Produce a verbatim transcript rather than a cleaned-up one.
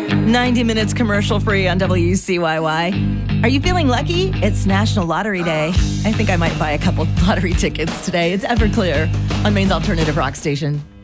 ninety minutes commercial free on W C Y Y. Are you feeling lucky? It's National Lottery Day. I think I might buy a couple lottery tickets today. It's Everclear on Maine's Alternative Rock Station.